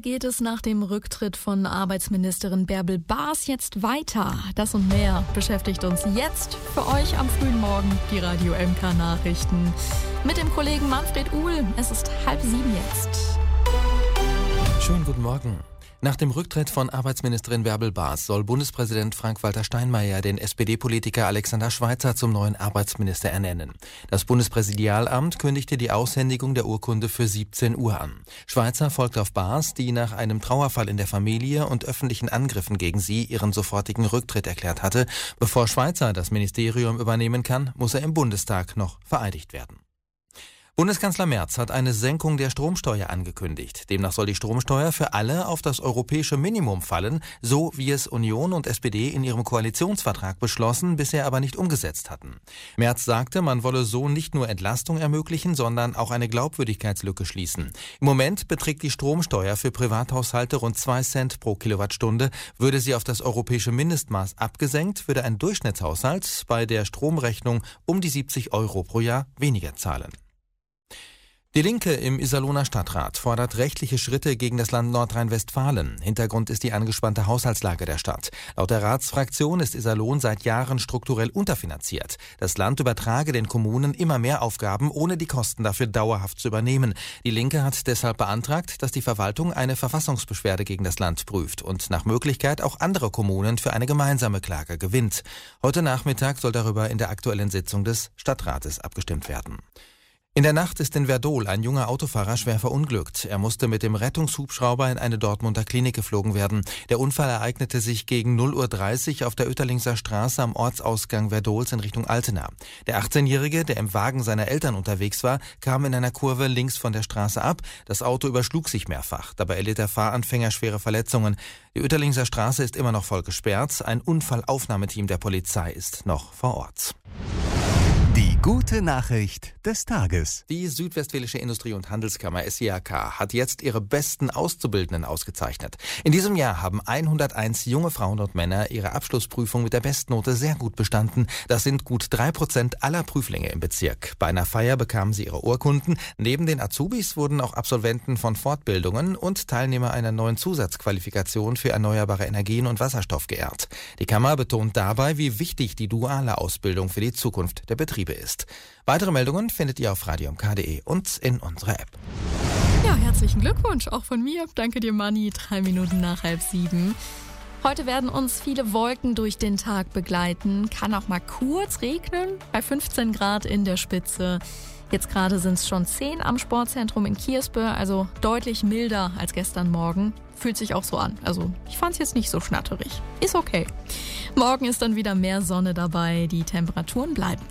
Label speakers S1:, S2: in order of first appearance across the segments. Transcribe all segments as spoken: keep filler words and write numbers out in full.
S1: geht es nach dem Rücktritt von Arbeitsministerin Bärbel Baas jetzt weiter? Das und mehr beschäftigt uns jetzt für euch am frühen Morgen die Radio M K Nachrichten mit dem Kollegen Manfred Uhl. Es ist halb sieben jetzt.
S2: Schönen guten Morgen. Nach dem Rücktritt von Arbeitsministerin Bärbel Baas soll Bundespräsident Frank-Walter Steinmeier den S P D-Politiker Alexander Schweitzer zum neuen Arbeitsminister ernennen. Das Bundespräsidialamt kündigte die Aushändigung der Urkunde für siebzehn Uhr an. Schweitzer folgt auf Baas, die nach einem Trauerfall in der Familie und öffentlichen Angriffen gegen sie ihren sofortigen Rücktritt erklärt hatte. Bevor Schweitzer das Ministerium übernehmen kann, muss er im Bundestag noch vereidigt werden. Bundeskanzler Merz hat eine Senkung der Stromsteuer angekündigt. Demnach soll die Stromsteuer für alle auf das europäische Minimum fallen, so wie es Union und S P D in ihrem Koalitionsvertrag beschlossen, bisher aber nicht umgesetzt hatten. Merz sagte, man wolle so nicht nur Entlastung ermöglichen, sondern auch eine Glaubwürdigkeitslücke schließen. Im Moment beträgt die Stromsteuer für Privathaushalte rund zwei Cent pro Kilowattstunde. Würde sie auf das europäische Mindestmaß abgesenkt, würde ein Durchschnittshaushalt bei der Stromrechnung um die siebzig Euro pro Jahr weniger zahlen. Die Linke im Iserlohner Stadtrat fordert rechtliche Schritte gegen das Land Nordrhein-Westfalen. Hintergrund ist die angespannte Haushaltslage der Stadt. Laut der Ratsfraktion ist Iserlohn seit Jahren strukturell unterfinanziert. Das Land übertrage den Kommunen immer mehr Aufgaben, ohne die Kosten dafür dauerhaft zu übernehmen. Die Linke hat deshalb beantragt, dass die Verwaltung eine Verfassungsbeschwerde gegen das Land prüft und nach Möglichkeit auch andere Kommunen für eine gemeinsame Klage gewinnt. Heute Nachmittag soll darüber in der aktuellen Sitzung des Stadtrates abgestimmt werden. In der Nacht ist in Werdohl ein junger Autofahrer schwer verunglückt. Er musste mit dem Rettungshubschrauber in eine Dortmunder Klinik geflogen werden. Der Unfall ereignete sich gegen null Uhr dreißig auf der Oetterlingser Straße am Ortsausgang Werdohls in Richtung Altena. Der achtzehnjährige, der im Wagen seiner Eltern unterwegs war, kam in einer Kurve links von der Straße ab. Das Auto überschlug sich mehrfach. Dabei erlitt der Fahranfänger schwere Verletzungen. Die Oetterlingser Straße ist immer noch voll gesperrt. Ein Unfallaufnahmeteam der Polizei ist noch vor Ort.
S3: Die gute Nachricht des Tages.
S2: Die Südwestfälische Industrie- und Handelskammer S I H K hat jetzt ihre besten Auszubildenden ausgezeichnet. In diesem Jahr haben hunderteins junge Frauen und Männer ihre Abschlussprüfung mit der Bestnote sehr gut bestanden. Das sind gut drei Prozent aller Prüflinge im Bezirk. Bei einer Feier bekamen sie ihre Urkunden. Neben den Azubis wurden auch Absolventen von Fortbildungen und Teilnehmer einer neuen Zusatzqualifikation für erneuerbare Energien und Wasserstoff geehrt. Die Kammer betont dabei, wie wichtig die duale Ausbildung für die Zukunft der Betriebe ist. Weitere Meldungen findet ihr auf radio m k punkt d e und in unserer App.
S1: Ja, herzlichen Glückwunsch auch von mir. Danke dir, Manni. Drei Minuten nach halb sieben. Heute werden uns viele Wolken durch den Tag begleiten. Kann auch mal kurz regnen, bei fünfzehn Grad in der Spitze. Jetzt gerade sind es schon zehn am Sportzentrum in Kierspe, also deutlich milder als gestern Morgen. Fühlt sich auch so an. Also ich fand es jetzt nicht so schnatterig. Ist okay. Morgen ist dann wieder mehr Sonne dabei. Die Temperaturen bleiben.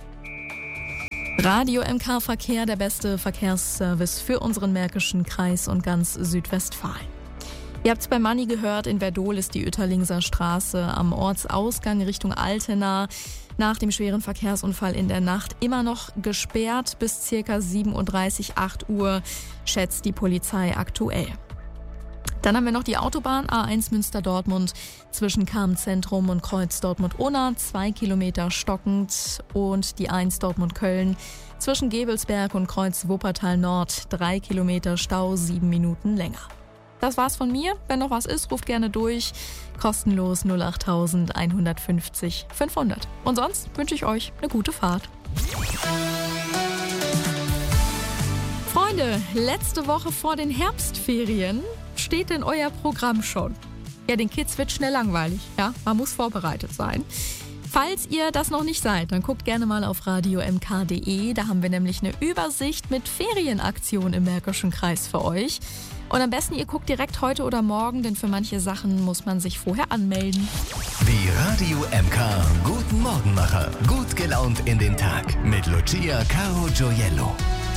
S1: Radio M K Verkehr, der beste Verkehrsservice für unseren Märkischen Kreis und ganz Südwestfalen. Ihr habt es bei Manni gehört, in Werdohl ist die Oetterlingser Straße am Ortsausgang Richtung Altena nach dem schweren Verkehrsunfall in der Nacht immer noch gesperrt. Bis circa sieben Uhr dreißig, acht Uhr schätzt die Polizei aktuell. Dann haben wir noch die Autobahn A eins Münster-Dortmund zwischen Cham-Zentrum und Kreuz Dortmund-Unna, zwei Kilometer stockend, und die A eins Dortmund-Köln zwischen Gebelsberg und Kreuz Wuppertal-Nord, drei Kilometer Stau, sieben Minuten länger. Das war's von mir. Wenn noch was ist, ruft gerne durch. Kostenlos null acht eins fünf null fünfhundert. Und sonst wünsche ich euch eine gute Fahrt. Freunde, letzte Woche vor den Herbstferien steht denn euer Programm schon? Ja, den Kids wird schnell langweilig. Ja, man muss vorbereitet sein. Falls ihr das noch nicht seid, dann guckt gerne mal auf radio m k punkt d e. Da haben wir nämlich eine Übersicht mit Ferienaktionen im Märkischen Kreis für euch. Und am besten, ihr guckt direkt heute oder morgen, denn für manche Sachen muss man sich vorher anmelden.
S3: Die Radio M K Guten Morgenmacher. Gut gelaunt in den Tag mit Lucia Caro Gioiello.